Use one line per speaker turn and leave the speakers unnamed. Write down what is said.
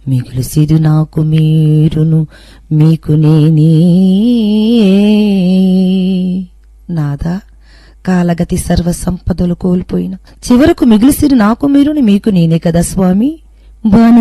మిగిలిసిది నాకు మీరును మీకు నేనే. నాదా, కాలగతి సర్వ సంపదలు కోల్పోయిన చివరకు మిగిలిసిది నాకు మీరుని మీకు నేనే కదా స్వామి.